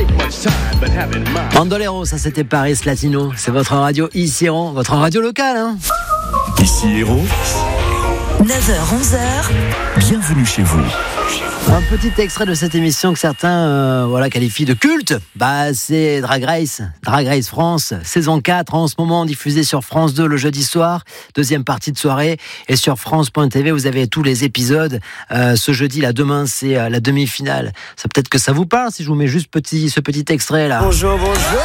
Bandolero, ça c'était Paris Latino. C'est votre radio ici Héros, votre radio locale, hein. Ici Héros, 9h-11h, bienvenue chez vous. Un petit extrait de cette émission que certains qualifient de culte. C'est Drag Race France, saison 4, en ce moment diffusée sur France 2 le jeudi soir, deuxième partie de soirée, et sur France.tv vous avez tous les épisodes. Ce jeudi, là, demain, c'est la demi-finale. Ça peut-être que ça vous parle si je vous mets juste ce petit extrait là. Bonjour.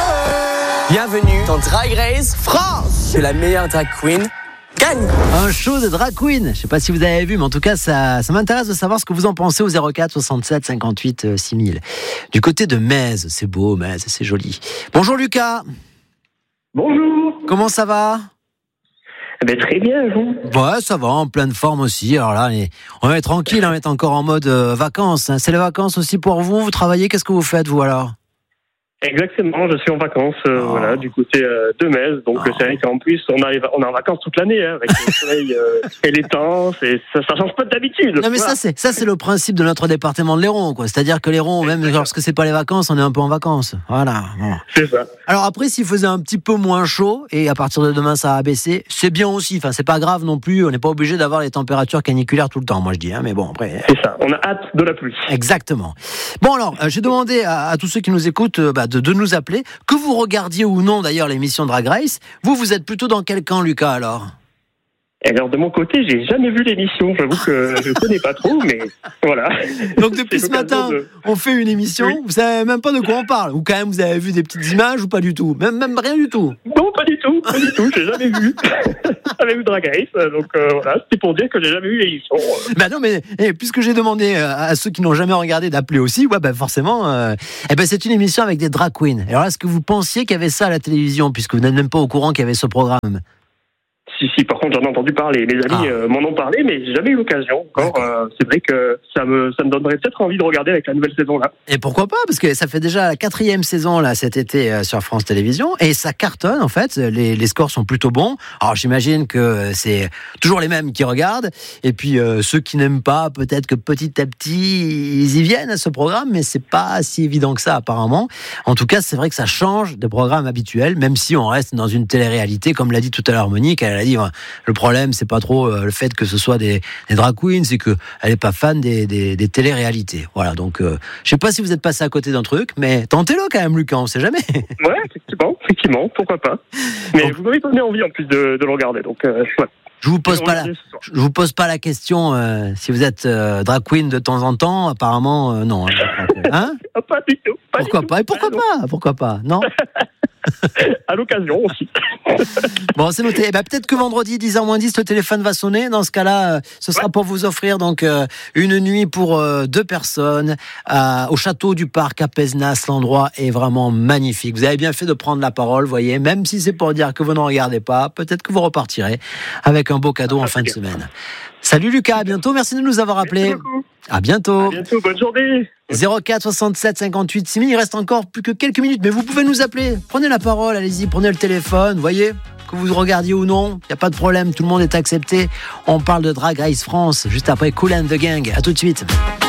Bienvenue dans Drag Race France. C'est la meilleure drag queen. Gagne. Un show de drag queen. Je sais pas si vous avez vu, mais en tout cas, ça m'intéresse de savoir ce que vous en pensez au 04 67 58 6000. Du côté de Metz, c'est beau, Metz, c'est joli. Bonjour Lucas. Bonjour. Comment ça va ? Très bien, vous ? Ouais, ça va, en pleine forme aussi. Alors là, on est tranquille, on est encore en mode vacances. C'est les vacances aussi pour vous. Vous travaillez, qu'est-ce que vous faites, vous alors ? Exactement, je suis en vacances, du côté de Metz. Donc c'est vrai qu'en plus, on est en vacances toute l'année, avec le soleil et les temps. Ça change pas d'habitude. Non mais voilà. ça c'est le principe de notre département de l'Hérault, quoi. C'est-à-dire que l'Hérault, même lorsque c'est pas les vacances, on est un peu en vacances. Voilà. Bon. C'est ça. Alors après, s'il faisait un petit peu moins chaud et à partir de demain ça va baisser, c'est bien aussi. Enfin, c'est pas grave non plus. On n'est pas obligé d'avoir les températures caniculaires tout le temps, moi je dis. Mais bon, après. C'est ça. On a hâte de la pluie. Exactement. Bon alors, j'ai demandé à tous ceux qui nous écoutent, de nous appeler, que vous regardiez ou non d'ailleurs l'émission Drag Race. Vous êtes plutôt dans quel camp, Lucas, alors ? Alors de mon côté, j'ai jamais vu l'émission. J'avoue que je connais pas trop, mais voilà. Donc depuis ce matin, on fait une émission. Oui. Vous savez même pas de quoi on parle. Ou quand même vous avez vu des petites images ou pas du tout. Même rien du tout. Non, pas du tout. J'ai jamais vu. J'avais vu Drag Race, donc voilà. C'était pour dire que j'ai jamais vu l'émission. Non, mais puisque j'ai demandé à ceux qui n'ont jamais regardé d'appeler aussi, forcément, c'est une émission avec des drag queens. Alors est-ce que vous pensiez qu'il y avait ça à la télévision, puisque vous n'êtes même pas au courant qu'il y avait ce programme ? Si, par contre, j'en ai entendu parler. Mes amis m'en ont parlé, mais j'ai jamais eu l'occasion encore. C'est vrai que ça me donnerait peut-être envie de regarder avec la nouvelle saison là. Et pourquoi pas ? Parce que ça fait déjà la 4e saison là cet été sur France Télévisions et ça cartonne en fait. Les scores sont plutôt bons. Alors j'imagine que c'est toujours les mêmes qui regardent et puis ceux qui n'aiment pas, peut-être que petit à petit ils y viennent à ce programme, mais c'est pas si évident que ça apparemment. En tout cas, c'est vrai que ça change des programmes habituels, même si on reste dans une télé-réalité, comme l'a dit tout à l'heure Monique. Elle a dit le problème c'est pas trop le fait que ce soit des drag queens, c'est que elle est pas fan des télé-réalités. Voilà, donc je sais pas si vous êtes passé à côté d'un truc, mais tentez-le quand même, Lucas, on sait jamais. Ouais, effectivement, pourquoi pas. Mais donc, vous m'avez donné envie en plus de le regarder, donc ouais. Je vous pose pas la question si vous êtes drag queen de temps en temps. Apparemment, non. Hein ? Pas du tout. Pourquoi pas ? Et pourquoi pas ? Non. À l'occasion aussi. Bon, c'est noté. Peut-être que vendredi 10h-10, le téléphone va sonner. Dans ce cas-là, ce sera pour vous offrir donc une nuit pour 2 personnes au château du Parc à Pézenas. L'endroit est vraiment magnifique. Vous avez bien fait de prendre la parole, voyez. Même si c'est pour dire que vous ne regardez pas, peut-être que vous repartirez avec un beau cadeau en fin de semaine. Salut Lucas, à bientôt. Merci de nous avoir appelés. À bientôt. À bientôt, bonne journée. 04 67 58 6000. Il reste encore plus que quelques minutes, mais vous pouvez nous appeler. Prenez la parole, allez-y, prenez le téléphone. Voyez, que vous regardiez ou non, il n'y a pas de problème, tout le monde est accepté. On parle de Drag Race France juste après Kool and the Gang. À tout de suite.